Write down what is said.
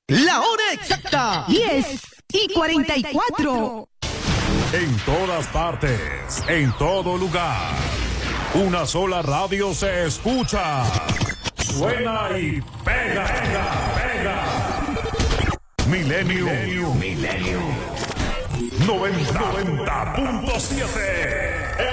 La hora exacta, 10:44. En todas partes, en todo lugar. Una sola radio se escucha. Suena y pega, pega, pega. Milenio 90.7.